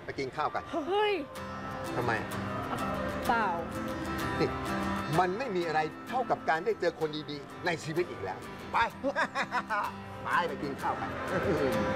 ไปกินข้าวกันเฮ้ยทำไมเปล่านี่มันไม่มีอะไรเท่ากับการได้เจอคนดีๆ ในชีวิตอีกแล้ว ไป ไปกินข้าวกัน